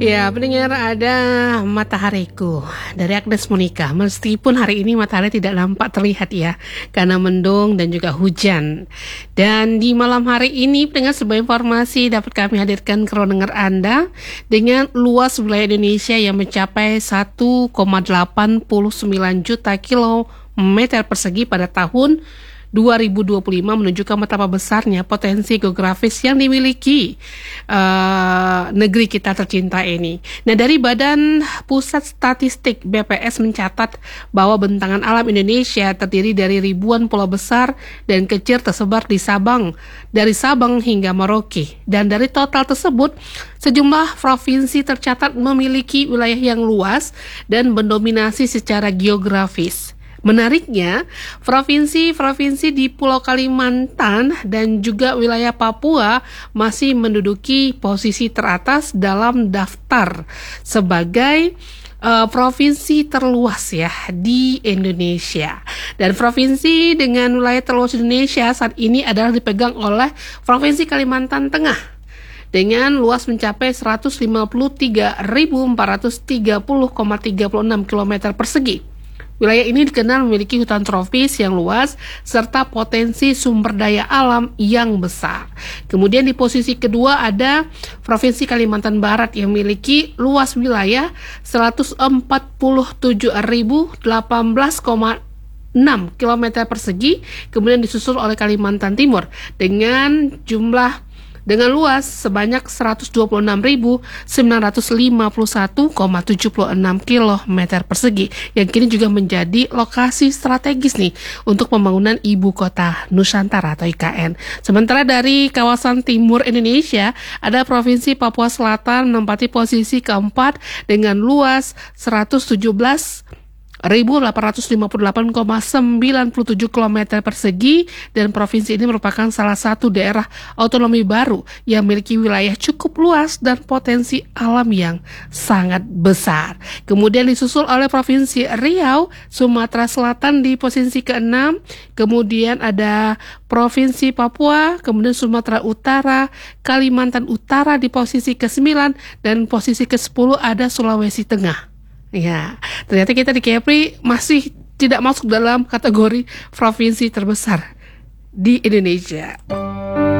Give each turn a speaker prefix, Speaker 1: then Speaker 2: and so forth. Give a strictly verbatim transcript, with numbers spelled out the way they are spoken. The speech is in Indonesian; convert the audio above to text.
Speaker 1: Ya, pendengar, ada matahariku dari Agnes Monica. Meskipun hari ini matahari tidak nampak terlihat ya, karena mendung dan juga hujan. Dan di malam hari ini, pendengar, sebuah informasi dapat kami hadirkan ke ruang dengar Anda dengan luas wilayah Indonesia yang mencapai satu koma delapan sembilan juta kilometer persegi pada tahun dua ribu dua puluh lima, menunjukkan betapa besarnya potensi geografis yang dimiliki uh, negeri kita tercinta ini. Nah, dari Badan Pusat Statistik B P S mencatat bahwa bentangan alam Indonesia terdiri dari ribuan pulau besar dan kecil tersebar di Sabang, dari Sabang hingga Merauke. Dan dari total tersebut, sejumlah provinsi tercatat memiliki wilayah yang luas dan mendominasi secara geografis. Menariknya, provinsi-provinsi di Pulau Kalimantan dan juga wilayah Papua masih menduduki posisi teratas dalam daftar sebagai uh, provinsi terluas ya di Indonesia. Dan provinsi dengan wilayah terluas Indonesia saat ini adalah dipegang oleh Provinsi Kalimantan Tengah dengan luas mencapai seratus lima puluh tiga ribu empat ratus tiga puluh koma tiga enam kilometer persegi. Wilayah ini dikenal memiliki hutan tropis yang luas serta potensi sumber daya alam yang besar. Kemudian di posisi kedua ada Provinsi Kalimantan Barat yang memiliki luas wilayah seratus empat puluh tujuh ribu delapan belas koma enam kilometer persegi. Kemudian disusul oleh Kalimantan Timur dengan jumlah dengan luas sebanyak seratus dua puluh enam ribu sembilan ratus lima puluh satu koma tujuh enam kilometer persegi, yang kini juga menjadi lokasi strategis nih untuk pembangunan ibu kota Nusantara atau I K N. Sementara dari kawasan timur Indonesia, ada Provinsi Papua Selatan menempati posisi keempat dengan luas seratus tujuh belas ribu delapan ratus lima puluh delapan koma sembilan tujuh kilometer persegi, dan provinsi ini merupakan salah satu daerah otonomi baru yang memiliki wilayah cukup luas dan potensi alam yang sangat besar. Kemudian disusul oleh Provinsi Riau, Sumatera Selatan di posisi keenam, kemudian ada Provinsi Papua, kemudian Sumatera Utara, Kalimantan Utara di posisi kesembilan, dan posisi kesepuluh ada Sulawesi Tengah. Ya, ternyata kita di Kepri masih tidak masuk dalam kategori provinsi terbesar di Indonesia.